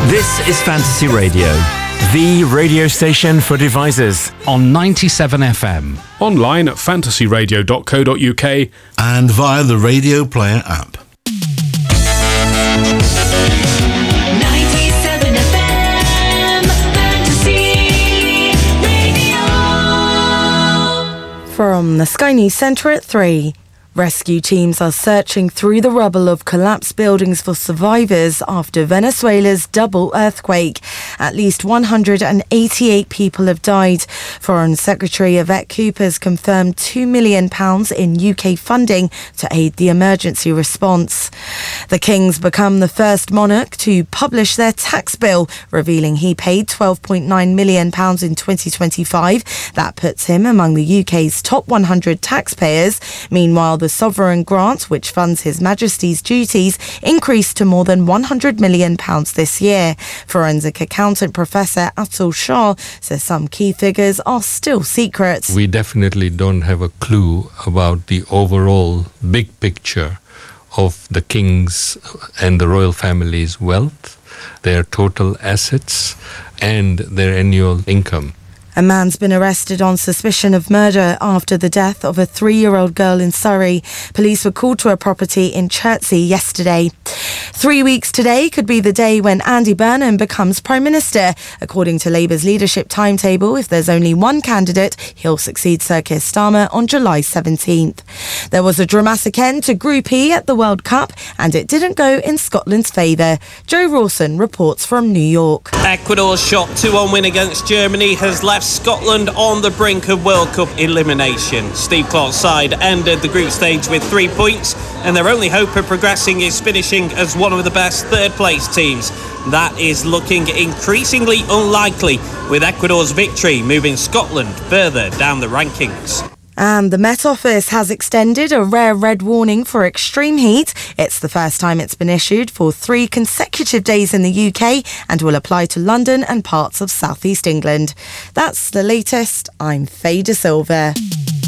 This is Fantasy Radio, the radio station for devisers. On 97 FM. Online at fantasyradio.co.uk. And via the Radio Player app. 97 FM, Fantasy Radio. From the Sky News Centre at 3. Rescue teams are searching through the rubble of collapsed buildings for survivors after Venezuela's double earthquake. At least 188 people have died. Foreign Secretary Yvette Cooper's confirmed £2 million in UK funding to aid the emergency response. The King's become the first monarch to publish their tax bill, revealing he paid £12.9 million in 2025. That puts him among the UK's top 100 taxpayers. Meanwhile, the sovereign grant, which funds His Majesty's duties, increased to more than £100 million this year. Forensic accountant Professor Atul Shah says some key figures are still secret. We definitely don't have a clue about the overall big picture of the King's and the royal family's wealth, their total assets, and their annual income. A man's been arrested on suspicion of murder after the death of a 3-year-old girl in Surrey. Police were called to a property in Chertsey yesterday. 3 weeks today could be the day when Andy Burnham becomes Prime Minister. According to Labour's leadership timetable, if there's only one candidate, he'll succeed Sir Keir Starmer on July 17th. There was a dramatic end to Group E at the World Cup, and it didn't go in Scotland's favour. Joe Rawson reports from New York. Ecuador's shot 2-1 win against Germany has left Scotland on the brink of World Cup elimination. Steve Clarke's side ended the group stage with 3 points, and their only hope of progressing is finishing as one of the best third-place teams. That is looking increasingly unlikely, with Ecuador's victory moving Scotland further down the rankings. And the Met Office has extended a rare red warning for extreme heat. It's the first time it's been issued for 3 consecutive days in the UK and will apply to London and parts of South East England. That's the latest. I'm Faye De Silva.